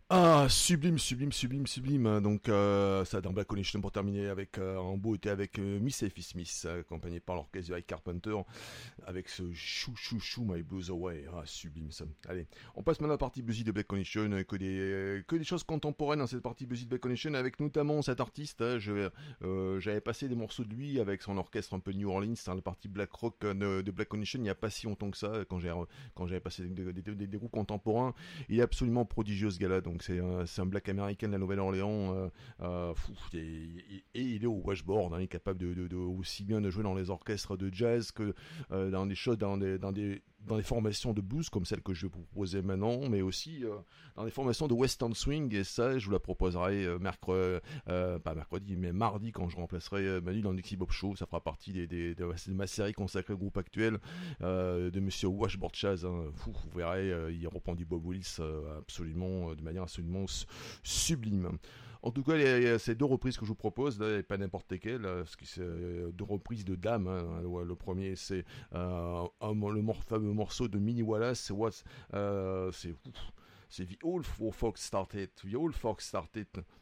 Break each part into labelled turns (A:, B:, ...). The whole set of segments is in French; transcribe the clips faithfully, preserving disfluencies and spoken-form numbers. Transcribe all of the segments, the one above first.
A: Ah, sublime, sublime, sublime, sublime. Donc, euh, ça dans Black Connection pour terminer avec euh, en beau était avec euh, Miss Effie Smith, accompagné par l'orchestre de Ike Carpenter, avec ce chou chou chou My Blues Away. Ah, sublime ça. Allez, on passe maintenant à la partie bluesy de Black Connection, euh, que des euh, que des choses contemporaines dans cette partie bluesy de Black Connection, avec notamment cet artiste. Hein, je euh, j'avais passé des morceaux de lui avec son orchestre un peu New Orleans dans la partie Black Rock euh, de, de Black Connection. Il n'y a pas si longtemps que ça, quand j'ai quand j'avais passé des, des, des, des groupes contemporains. Il est absolument prodigieux ce gars-là. Donc c'est un, c'est un black américain de la Nouvelle-Orléans. Euh, euh, fou, et, et, et il est au washboard. Hein, il est capable de, de, de aussi bien de jouer dans les orchestres de jazz que euh, dans des choses, dans des, dans des dans des formations de blues comme celle que je vais vous proposer maintenant, mais aussi euh, dans des formations de western swing. Et ça, je vous la proposerai euh, mercredi, euh, pas mercredi, mais mardi quand je remplacerai euh, Manu dans le Dixie Bob Show. Ça fera partie des, des, de, de ma série consacrée au groupe actuel euh, de Monsieur Washboard Chaz. Hein. Fou, vous verrez, euh, il reprend du Bob Wills euh, absolument, euh, de manière absolument sublime. En tout cas, il y a ces deux reprises que je vous propose, là, et pas n'importe lesquelles, parce que c'est euh, deux reprises de Dame. Hein. Le premier, c'est euh, un, le mor- fameux morceau de Minnie Wallace, c'est what, euh, c'est, ouf, c'est The Old Folks Started, The Old Folks Started.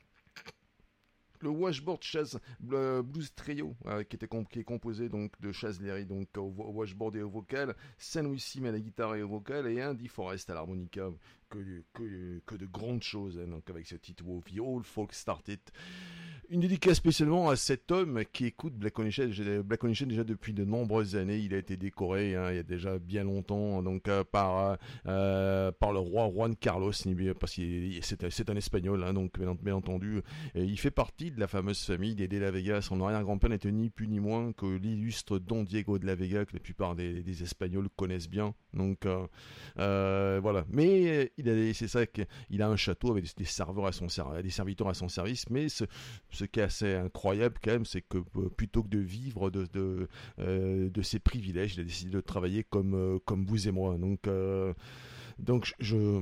A: Le Washboard Chaz Blues Trio, euh, qui, était comp- qui est composé donc de Chaz Leary donc au, au washboard et au vocal, Saint Louis Sim à la guitare et au vocal, et Andy Forrest à l'harmonica. Que, que, que de grandes choses, hein, donc avec ce titre The Old Folk Started. Une dédicace spécialement à cet homme qui écoute Black Connection, Black Connection déjà depuis de nombreuses années. Il a été décoré hein, il y a déjà bien longtemps donc euh, par euh, par le roi Juan Carlos, parce que c'est, c'est un espagnol hein, donc bien, bien entendu. Et il fait partie de la fameuse famille des De La Vega. Son arrière-grand-père n'était ni plus ni moins que l'illustre Don Diego de La Vega, que la plupart des, des Espagnols connaissent bien. Donc euh, euh, voilà. Mais il a, c'est ça qu'il a un château avec des serveurs à son des serviteurs à son service, mais ce, ce qui est assez incroyable quand même, c'est que euh, plutôt que de vivre de de, euh, de ses privilèges, il a décidé de travailler comme euh, comme vous et moi. Donc euh, donc je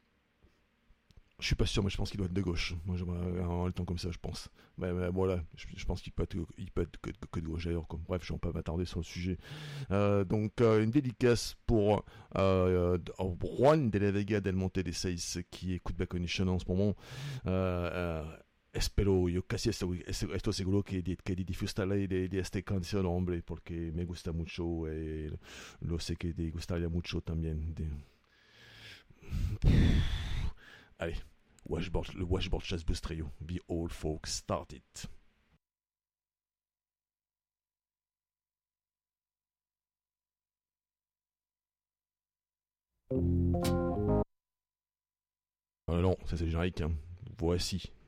A: je suis pas sûr, mais je pense qu'il doit être de gauche. Moi, j'aimerais un temps comme ça, je pense. Mais, mais voilà, je, je pense qu'il peut être, il peut être que, que, que de gauche d'ailleurs. Quoi. Bref, je ne vais pas m'attarder sur le sujet. Euh, donc, euh, une dédicace pour euh, euh, Juan de la Vega del Monte de Seis, qui écoute Black Connection en ce moment. Euh, euh, Espero, yo casi estoy, estoy seguro que, que disfrutaré de, de esta canción, hombre, porque me gusta mucho y lo sé que te gustaría mucho también. De... Allez, washboard, le Washboard Chaz Blues Trio, The Old Folks Start It. Euh, non, ça c'est générique. Hein. Voici